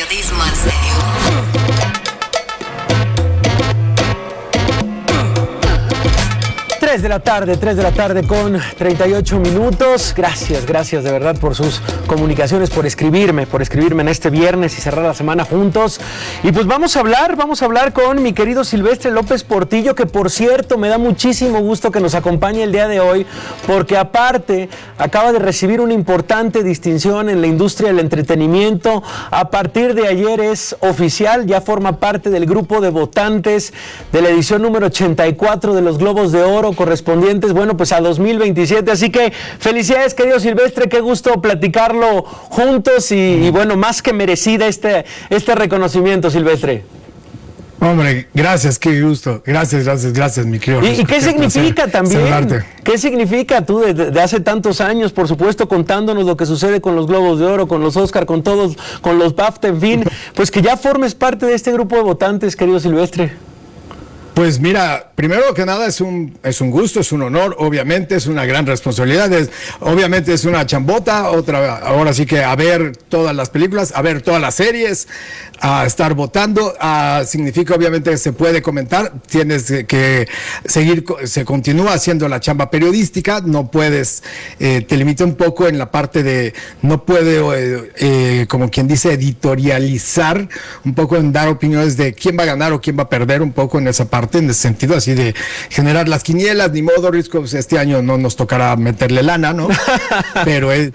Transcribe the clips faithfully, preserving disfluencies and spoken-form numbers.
these months anyway. tres de la tarde, tres de la tarde con treinta y ocho minutos. Gracias, gracias de verdad por sus comunicaciones, por escribirme, por escribirme en este viernes y cerrar la semana juntos. Y pues vamos a hablar, vamos a hablar con mi querido Silvestre López Portillo, que por cierto me da muchísimo gusto que nos acompañe el día de hoy, porque aparte acaba de recibir una importante distinción en la industria del entretenimiento. A partir de ayer es oficial, ya forma parte del grupo de votantes de la edición número ochenta y cuatro de los Globos de Oro, correspondientes, bueno, pues a dos mil veintisiete, así que felicidades, querido Silvestre, qué gusto platicarlo juntos y, y bueno, más que merecida este, este reconocimiento, Silvestre. Hombre, gracias, qué gusto, gracias, gracias, gracias, mi querido. ¿Y, y qué significa también? Saludarte. ¿Qué significa tú de, de hace tantos años, por supuesto, contándonos lo que sucede con los Globos de Oro, con los Oscar, con todos, con los BAFTA, en fin, pues que ya formes parte de este grupo de votantes, querido Silvestre? Pues mira, primero que nada es un, es un gusto, es un honor, obviamente es una gran responsabilidad, es, obviamente es una chambota, otra, ahora sí que a ver todas las películas, a ver todas las series, a estar votando, a, significa obviamente que se puede comentar, tienes que seguir, se continúa haciendo la chamba periodística, no puedes, eh, te limita un poco en la parte de, no puedo, eh, eh, como quien dice, editorializar, un poco en dar opiniones de quién va a ganar o quién va a perder, un poco en esa parte, en ese sentido así de generar las quinielas, ni modo, Risco, pues este año no nos tocará meterle lana, ¿no? Pero es,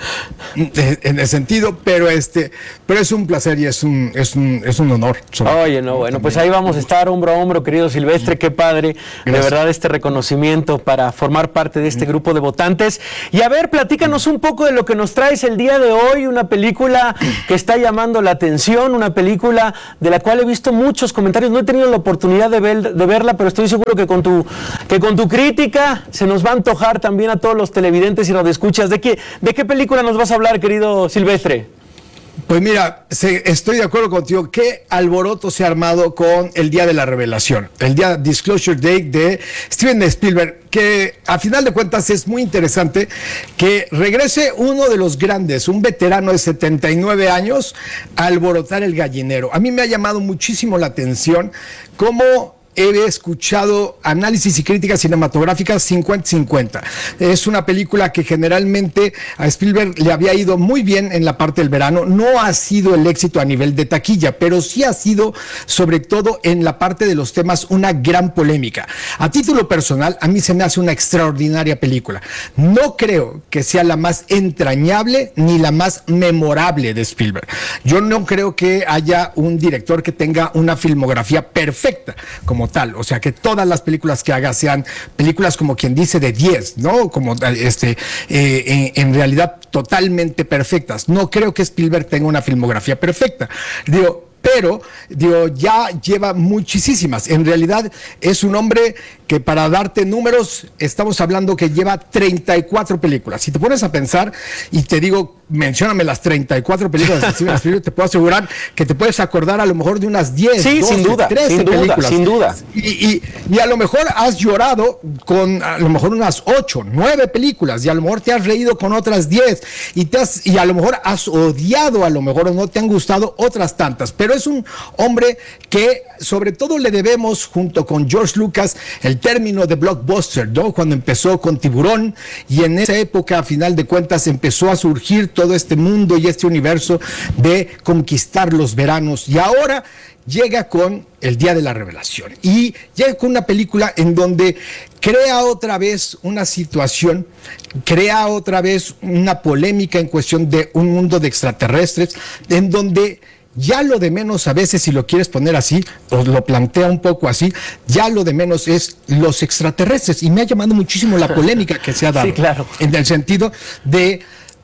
en ese sentido, pero este, pero es un placer y es un, es un, es un honor. Oye, no, bueno, pues ahí vamos a estar hombro a hombro, querido Silvestre, qué padre, gracias. De verdad, este reconocimiento para formar parte de este grupo de votantes. Y a ver, platícanos un poco de lo que nos traes el día de hoy, una película que está llamando la atención, una película de la cual he visto muchos comentarios, no he tenido la oportunidad de ver, de verla, pero estoy seguro que con tu que con tu crítica se nos va a antojar también a todos los televidentes y radioescuchas. ¿De qué, de qué película nos vas a hablar, querido Silvestre? Pues mira, se, estoy de acuerdo contigo. Qué alboroto se ha armado con el Día de la Revelación, el Día Disclosure Day de Steven Spielberg, que a final de cuentas es muy interesante que regrese uno de los grandes, un veterano de setenta y nueve años, a alborotar el gallinero. A mí me ha llamado muchísimo la atención cómo he escuchado análisis y críticas cinematográficas cincuenta cincuenta. Es una película que generalmente a Spielberg le había ido muy bien en la parte del verano. No ha sido el éxito a nivel de taquilla, pero sí ha sido, sobre todo en la parte de los temas, una gran polémica. A título personal, a mí se me hace una extraordinaria película. No creo que sea la más entrañable ni la más memorable de Spielberg. Yo no creo que haya un director que tenga una filmografía perfecta, como tal, o sea, que todas las películas que haga sean películas como quien dice de diez, ¿no? Como este, eh, en, en realidad totalmente perfectas. No creo que Spielberg tenga una filmografía perfecta. Digo, pero, digo, ya lleva muchísimas. En realidad es un hombre que, para darte números, estamos hablando que lleva treinta y cuatro películas. Si te pones a pensar y te digo, mencióname las treinta y cuatro películas de Steven Spielberg, te puedo asegurar que te puedes acordar a lo mejor de unas diez, sí, doce, sin duda, trece sin películas. Duda, sin duda. Y, y, y a lo mejor has llorado con a lo mejor unas ocho, nueve películas, y a lo mejor te has reído con otras diez, y, te has, y a lo mejor has odiado, a lo mejor no te han gustado otras tantas. Pero es un hombre que sobre todo le debemos, junto con George Lucas, el término de blockbuster, ¿no? Cuando empezó con Tiburón, y en esa época, a final de cuentas, empezó a surgir todo este mundo y este universo de conquistar los veranos, y ahora llega con el Día de la Revelación, y llega con una película en donde crea otra vez una situación, crea otra vez una polémica en cuestión de un mundo de extraterrestres, en donde ya lo de menos, a veces, si lo quieres poner así, o lo plantea un poco así, ya lo de menos es los extraterrestres, y me ha llamado muchísimo la polémica que se ha dado. Sí, claro. En el sentido de,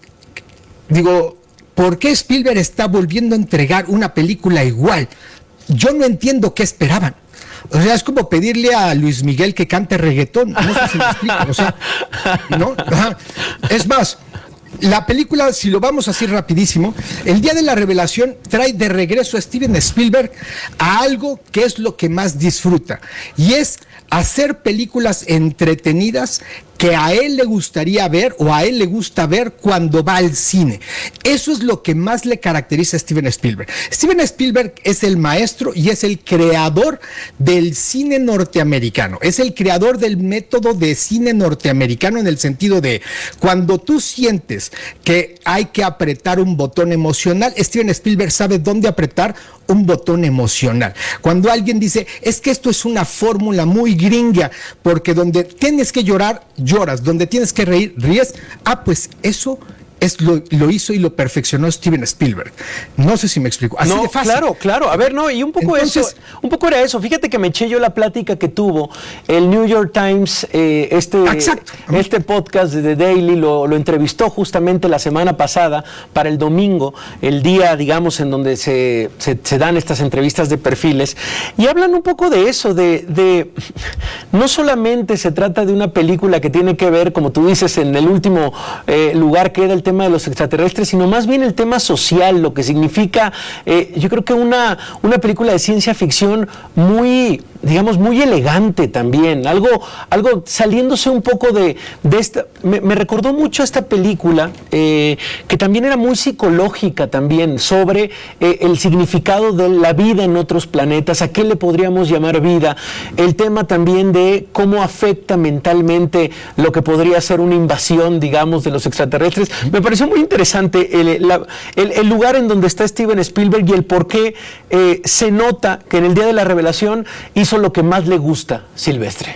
digo, ¿por qué Spielberg está volviendo a entregar una película igual? Yo no entiendo qué esperaban. O sea, es como pedirle a Luis Miguel que cante reggaetón. No sé si me explico. O sea, ¿no? Ajá. Es más, la película, si lo vamos así rapidísimo, el Día de la Revelación trae de regreso a Steven Spielberg a algo que es lo que más disfruta, y es hacer películas entretenidas que a él le gustaría ver o a él le gusta ver cuando va al cine. Eso es lo que más le caracteriza a Steven Spielberg. Steven Spielberg es el maestro y es el creador del cine norteamericano. Es el creador del método de cine norteamericano en el sentido de cuando tú sientes que hay que apretar un botón emocional, Steven Spielberg sabe dónde apretar un botón emocional. Cuando alguien dice, es que esto es una fórmula muy gringa, porque donde tienes que llorar, lloras, donde tienes que reír, ríes, ah, pues eso es lo, lo hizo y lo perfeccionó Steven Spielberg. No sé si me explico. Así no, de fácil. Claro, claro. A ver, no, y un poco Entonces, eso, un poco era eso. Fíjate que me eché yo la plática que tuvo el New York Times, eh, este, exacto. este podcast de The Daily, lo, lo entrevistó justamente la semana pasada para el domingo, el día, digamos, en donde se, se, se dan estas entrevistas de perfiles, y hablan un poco de eso, de, de no solamente se trata de una película que tiene que ver, como tú dices, en el último eh, lugar que era el tema de los extraterrestres, sino más bien el tema social, lo que significa, eh, yo creo que una, una película de ciencia ficción muy, digamos, muy elegante también, algo, algo saliéndose un poco de, de esta, me, me recordó mucho esta película, eh, que también era muy psicológica también, sobre eh, el significado de la vida en otros planetas, a qué le podríamos llamar vida, el tema también de cómo afecta mentalmente lo que podría ser una invasión, digamos, de los extraterrestres. Me pareció muy interesante el, la, el, el lugar en donde está Steven Spielberg y el por qué eh, se nota que en el día de la revelación hizo lo que más le gusta, Silvestre.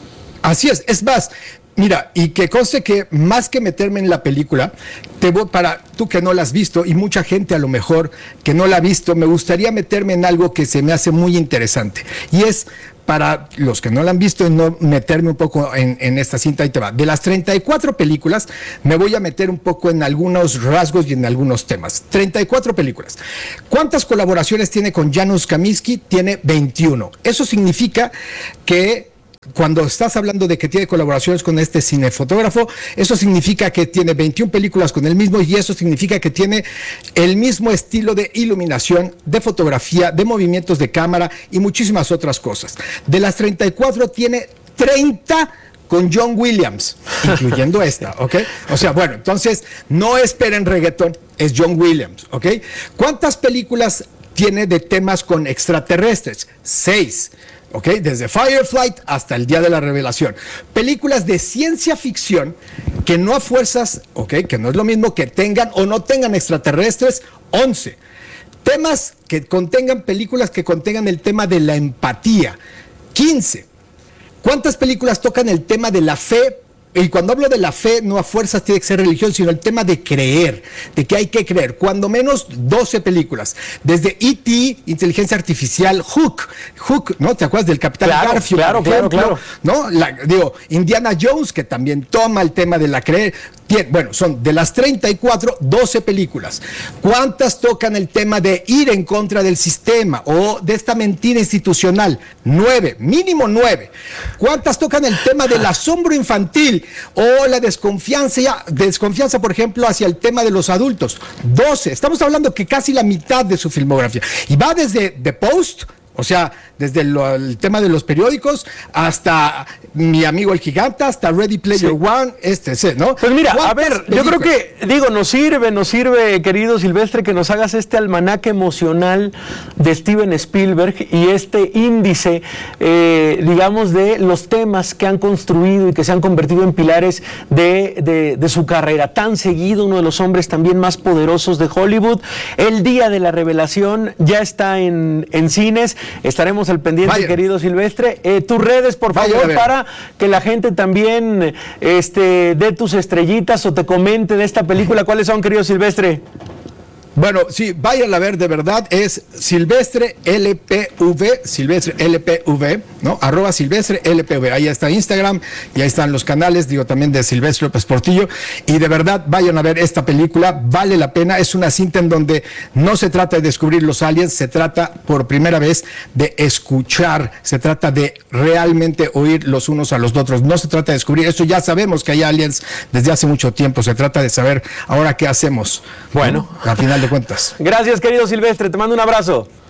Así es, es más, mira, y que conste que más que meterme en la película, te voy, para tú que no la has visto y mucha gente a lo mejor que no la ha visto, me gustaría meterme en algo que se me hace muy interesante, y es para los que no la han visto y no meterme un poco en, en esta cinta. Ahí te va. De las treinta y cuatro películas, me voy a meter un poco en algunos rasgos y en algunos temas. treinta y cuatro películas. ¿Cuántas colaboraciones tiene con Janusz Kaminski? Tiene veintiuno. Eso significa que cuando estás hablando de que tiene colaboraciones con este cinefotógrafo, eso significa que tiene veintiuna películas con el mismo, y eso significa que tiene el mismo estilo de iluminación, de fotografía, de movimientos de cámara y muchísimas otras cosas. De las treinta y cuatro tiene treinta con John Williams, incluyendo esta, ¿ok? O sea, bueno, entonces no esperen reggaetón, es John Williams, ¿ok? ¿Cuántas películas tiene de temas con extraterrestres? Seis. ¿Ok? Desde Firefly hasta el día de la revelación. Películas de ciencia ficción que no a fuerzas, ¿ok? Que no es lo mismo que tengan o no tengan extraterrestres, once. Temas que contengan, películas que contengan el tema de la empatía, quince. ¿Cuántas películas tocan el tema de la fe? Y cuando hablo de la fe, no a fuerzas tiene que ser religión, sino el tema de creer, de que hay que creer. Cuando menos doce películas. Desde E T, Inteligencia Artificial, Hook, Hook, ¿no? ¿Te acuerdas del Capitán claro, Garfield? Claro, claro, claro. ¿No? La, digo, Indiana Jones, que también toma el tema de la creer. Tiene, bueno, son de las treinta y cuatro, doce películas. ¿Cuántas tocan el tema de ir en contra del sistema o de esta mentira institucional? Nueve, mínimo nueve. ¿Cuántas tocan el tema del asombro infantil o la desconfianza, desconfianza, por ejemplo, hacia el tema de los adultos? doce. Estamos hablando que casi la mitad de su filmografía. Y va desde The Post, o sea, desde lo, el tema de los periódicos hasta Mi amigo el gigante, hasta Ready Player sí. One, este, ese, ¿no? Pues mira, a ver, películas? Yo creo que, digo, nos sirve, nos sirve, querido Silvestre, que nos hagas este almanaque emocional de Steven Spielberg y este índice, eh, digamos, de los temas que han construido y que se han convertido en pilares de, de, de su carrera. Tan seguido, uno de los hombres también más poderosos de Hollywood. El día de la revelación ya está en, en cines. Estaremos al pendiente, Vaya. querido Silvestre. Eh, tus redes, por favor, Vaya, para que la gente también este, dé tus estrellitas o te comente de esta película. ¿Cuáles son, querido Silvestre? Bueno, sí, vayan a ver, de verdad, es Silvestre L P V, Silvestre L P V, ¿no? Arroba Silvestre L P V, ahí está Instagram y ahí están los canales, digo, también de Silvestre López Portillo, y de verdad, vayan a ver esta película, vale la pena, es una cinta en donde no se trata de descubrir los aliens, se trata por primera vez de escuchar, se trata de realmente oír los unos a los otros, no se trata de descubrir, eso ya sabemos que hay aliens desde hace mucho tiempo, se trata de saber ahora qué hacemos. Bueno, ¿no? Al final de cuentas. Gracias, querido Silvestre, te mando un abrazo.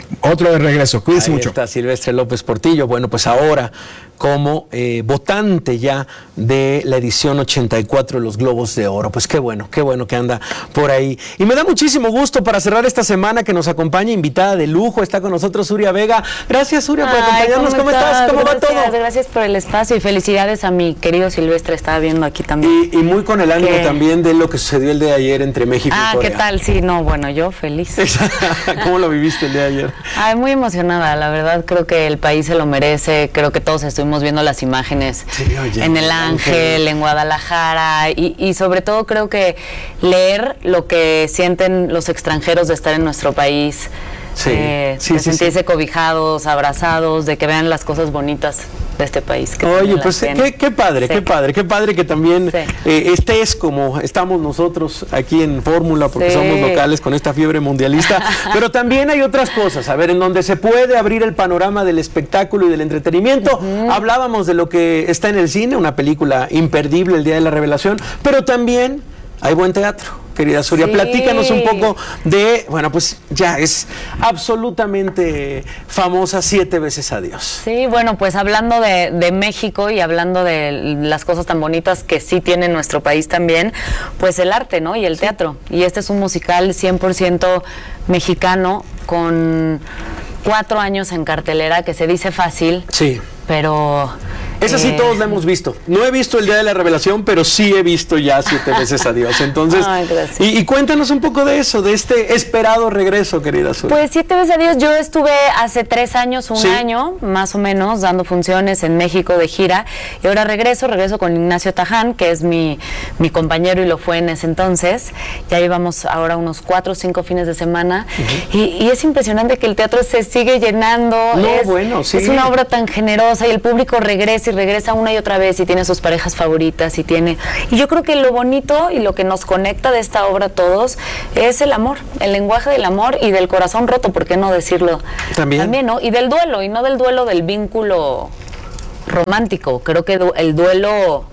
Otro de regreso, cuídense Ahí mucho. está Silvestre López Portillo. Bueno, pues ahora como eh, votante ya de la edición ochenta y cuatro de los Globos de Oro. Pues qué bueno, qué bueno que anda por ahí. Y me da muchísimo gusto para cerrar esta semana que nos acompaña invitada de lujo. Está con nosotros Zuria Vega. Gracias, Zuria, por Ay, acompañarnos. ¿Cómo, estás? estás? ¿Cómo Gracias, va todo? Gracias por el espacio y felicidades a mi querido Silvestre. Estaba viendo aquí también. Y, y muy con el ánimo ¿Qué? también de lo que sucedió el día de ayer entre México Ah, y Corea. ¿qué tal? Sí, no, bueno, yo feliz. ¿Cómo lo viviste el día de ayer? Ay, muy emocionada, la verdad creo que el país se lo merece, creo que todos estuvimos viendo las imágenes Sí, oye, en el Ángel, en Guadalajara y, y sobre todo creo que leer lo que sienten los extranjeros de estar en nuestro país. Sí, eh, sí, de sí, sentirse sí. cobijados, abrazados, de que vean las cosas bonitas de este país. Que Oye, también pues las tiene. qué, qué padre, Sí. qué padre, qué padre que también Sí. eh, estés como estamos nosotros aquí en Fórmula, porque Sí. somos locales con esta fiebre mundialista, pero también hay otras cosas, a ver, en donde se puede abrir el panorama del espectáculo y del entretenimiento. Uh-huh. Hablábamos de lo que está en el cine, una película imperdible, El Día de la Revelación, pero también hay buen teatro. Querida Zuria, sí. Platícanos un poco de, bueno, pues ya es absolutamente famosa, Siete veces adiós. Sí, bueno, pues hablando de, de México y hablando de las cosas tan bonitas que sí tiene nuestro país también, pues el arte, ¿no? Y el teatro. Y este es un musical cien por ciento mexicano con cuatro años en cartelera, que se dice fácil, sí, pero... Esa sí eh... todos la hemos visto. No he visto El Día de la Revelación, pero sí he visto ya Siete veces adiós. Entonces, Ay, gracias. y, y cuéntanos un poco de eso, de este esperado regreso, querida Zuria. Pues Siete veces adiós, yo estuve hace tres años, un ¿Sí? año, más o menos, dando funciones en México de gira, y ahora regreso, regreso con Ignacio Taján, que es mi, mi compañero y lo fue en ese entonces. Ya llevamos ahora unos cuatro o cinco fines de semana, uh-huh. y, y es impresionante que el teatro se sigue llenando. No, es, bueno, sí. Es una obra tan generosa y el público regresa y regresa una y otra vez y tiene sus parejas favoritas y tiene... Y yo creo que lo bonito y lo que nos conecta de esta obra a todos es el amor, el lenguaje del amor y del corazón roto, ¿por qué no decirlo? También. También, ¿no? Y del duelo, y no del duelo del vínculo romántico, creo que el duelo...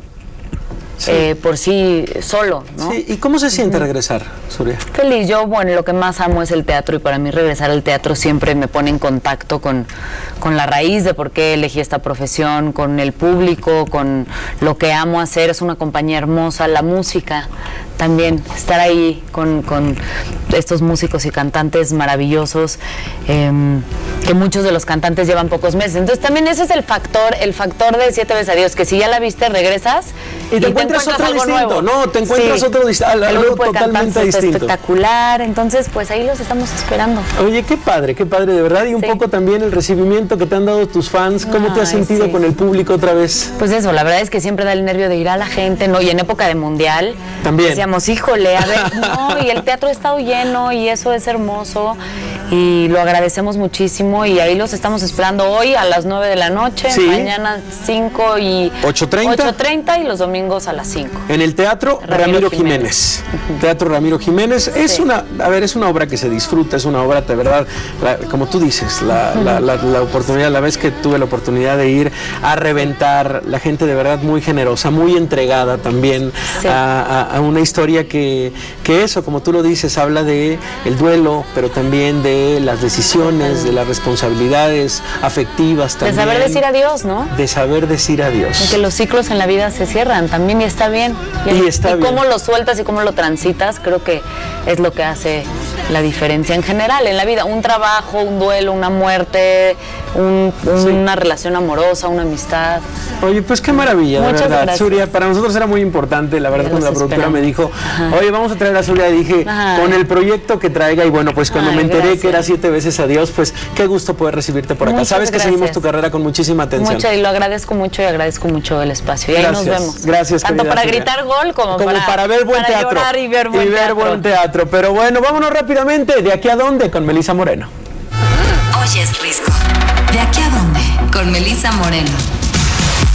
Sí. Eh, por sí solo, ¿no? Sí. ¿Y cómo se siente uh-huh. regresar, Zuria? Feliz. Yo, bueno, lo que más amo es el teatro y para mí regresar al teatro siempre me pone en contacto con, con la raíz de por qué elegí esta profesión, con el público, con lo que amo hacer. Es una compañía hermosa, la música también, estar ahí con, con estos músicos y cantantes maravillosos, eh, que muchos de los cantantes llevan pocos meses. Entonces también ese es el factor, el factor de Siete veces adiós, que si ya la viste, regresas y te, y encuentras, te encuentras otro algo distinto, nuevo. no, te encuentras sí. otro distinto, algo el grupo de totalmente distinto. Espectacular, entonces pues ahí los estamos esperando. Oye, qué padre, qué padre, de verdad, y un sí. poco también el recibimiento que te han dado tus fans, ¿cómo Ay, te has sentido sí. con el público otra vez? Pues eso, la verdad es que siempre da el nervio de ir a la gente, ¿no? Y en época de mundial, también decíamos, híjole, a ver, no, y el teatro ha estado lleno y eso es hermoso y lo agradecemos muchísimo y ahí los estamos esperando hoy a las nueve de la noche, sí. mañana cinco y ocho treinta y los domingos a las cinco. En el Teatro Ramiro, Ramiro Jiménez. Jiménez. Uh-huh. Teatro Ramiro Jiménez. Sí. Es una, a ver, es una obra que se disfruta, es una obra de verdad, la, como tú dices, la, uh-huh. la, la, la oportunidad, la vez que tuve la oportunidad de ir a reventar, la gente de verdad muy generosa, muy entregada también sí. a, a, a una historia que, que eso, como tú lo dices, habla de el duelo, pero también de las decisiones, uh-huh. de las responsabilidades afectivas también. De saber decir adiós, ¿no? De saber decir adiós. De que los ciclos en la vida se cierran también y está bien. Y, y está y bien. cómo lo sueltas y cómo lo transitas, creo que es lo que hace la diferencia en general en la vida. Un trabajo, un duelo, una muerte, un, un, sí. una relación amorosa, una amistad. Oye, pues qué maravilla, Muchas de verdad. Gracias. Zuria, para nosotros era muy importante, la verdad, cuando la productora esperamos. me dijo, Ajá. oye, vamos a traer a Zuria, y dije, Ajá. con el proyecto que traiga, y bueno, pues cuando Ay, me enteré gracias. que era Siete veces adiós, pues qué gusto poder recibirte por acá. Muchas Sabes gracias. que seguimos tu carrera con muchísima atención. Mucho, y lo agradezco mucho y agradezco mucho el espacio. Y ahí gracias. nos vemos. Gracias, Tanto para Zuria. gritar gol como, como para, para ver buen para teatro. llorar y ver buen y ver teatro. buen teatro. Pero bueno, vámonos rápidamente. ¿De aquí a dónde? Con Melissa Moreno. Oye, es Risco. ¿De aquí a dónde? Con Melissa Moreno.